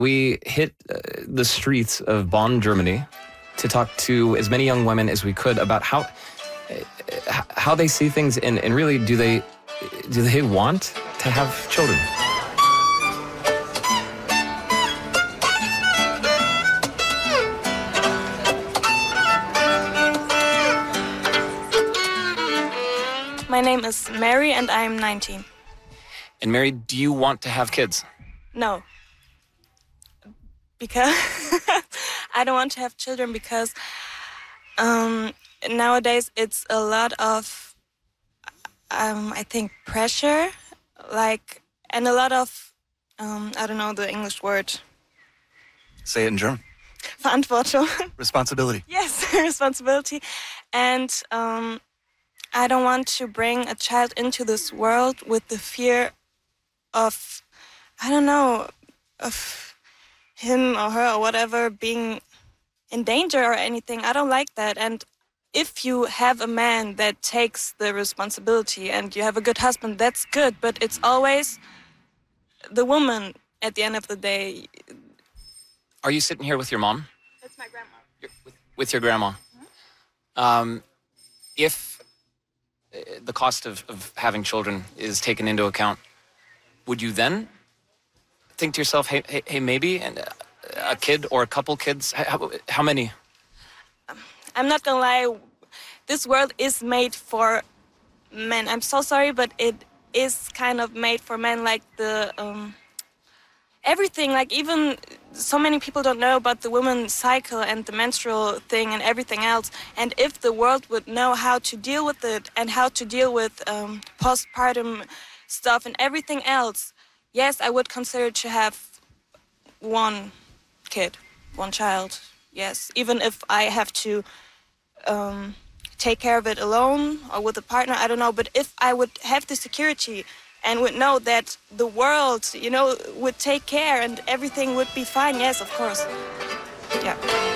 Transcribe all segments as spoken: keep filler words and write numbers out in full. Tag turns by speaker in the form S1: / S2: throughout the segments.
S1: We hit uh, the streets of Bonn, Germany, to talk to as many young women as we could about how uh, how they see things, and, and really, do they do they want to have children?
S2: My name is Mary and I'm nineteen.
S1: And Mary, do you want to have kids?
S2: No. Because I don't want to have children because um, nowadays it's a lot of, um, I think, pressure, like, and a lot of, um, I don't know the English word.
S3: Say it in German.
S2: Verantwortung.
S3: Responsibility.
S2: Yes, responsibility. And um, I don't want to bring a child into this world with the fear of, I don't know, of him or her or whatever being in danger or anything. I don't like that. And if you have a man that takes the responsibility and you have a good husband, that's good. But it's always the woman at the end of the day.
S1: Are you sitting here with your mom?
S2: That's my grandma.
S1: You're with, with your grandma. Mm-hmm. Um, if the cost of, of having children is taken into account, would you then think to yourself, hey, hey, hey maybe and uh, a kid or a couple kids? How, how many?
S2: I'm not gonna lie, this world is made for men. I'm so sorry, but it is kind of made for men, like the um, everything, like even so many people don't know about the women's cycle and the menstrual thing and everything else. And if the world would know how to deal with it and how to deal with um, postpartum stuff and everything else, yes, I would consider to have one kid, one child, yes. Even if I have to um, take care of it alone or with a partner, I don't know. But if I would have the security and would know that the world, you know, would take care and everything would be fine, yes, of course. Yeah.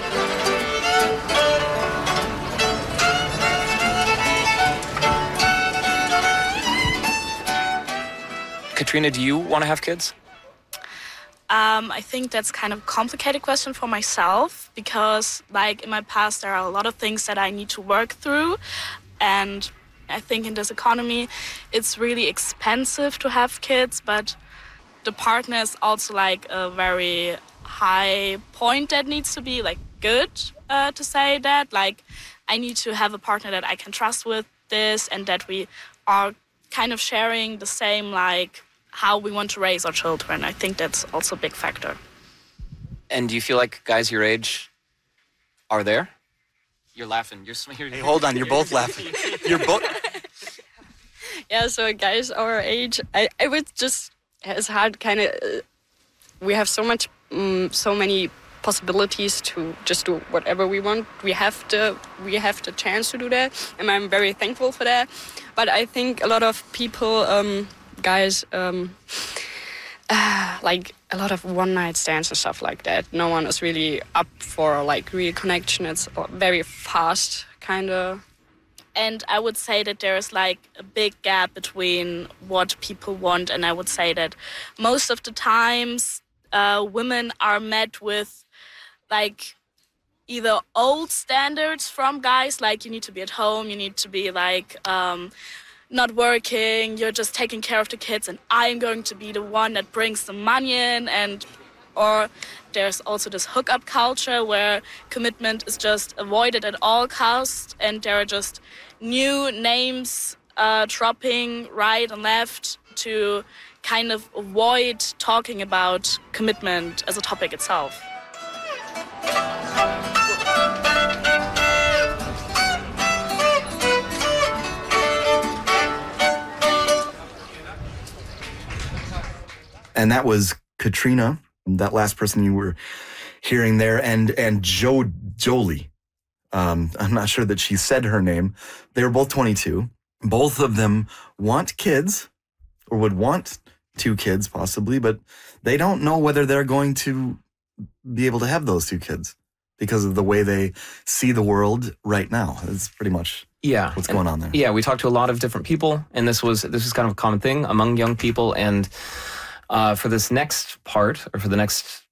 S1: Katrina, do you want to have kids?
S4: Um, I think that's kind of a complicated question for myself because, like, in my past, there are a lot of things that I need to work through. And I think in this economy, it's really expensive to have kids, but the partner is also, like, a very high point that needs to be, like, good uh, to say that. Like, I need to have a partner that I can trust with this and that we are kind of sharing the same, like, how we want to raise our children. I think that's also a big factor.
S1: And do you feel like guys your age are there? You're laughing. You're, you're
S3: Hey, hold on. You're both laughing. You're both.
S5: Yeah, so guys our age, I, I would just, it's hard kind of, uh, we have so much, um, so many possibilities to just do whatever we want. We have the, we have the chance to do that, and I'm very thankful for that. But I think a lot of people, um, guys, um, uh, like a lot of one-night stands and stuff like that. No one is really up for like real connection. It's very fast, kind of.
S4: And I would say that there is like a big gap between what people want, and I would say that most of the times uh, women are met with like either old standards from guys, like you need to be at home, you need to be like um, not working, you're just taking care of the kids, and I'm going to be the one that brings the money in. And or there's also this hookup culture where commitment is just avoided at all costs, and there are just new names uh, dropping right and left to kind of avoid talking about commitment as a topic itself.
S3: And that was Katrina, that last person you were hearing there, and and Jo Jolie. Um, I'm not sure that she said her name. They were both twenty-two. Both of them want kids, or would want two kids possibly, but they don't know whether they're going to be able to have those two kids because of the way they see the world right now. It's pretty much
S1: yeah.
S3: what's
S1: and,
S3: going on there.
S1: Yeah, we talked to a lot of different people, and this was this was kind of a common thing among young people. And uh, for this next part, or for the next